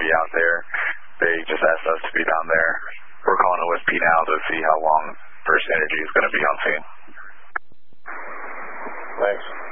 be out there. They just asked us to be down there. We're calling OSP now to see how long First Energy is going to be on scene. Thanks.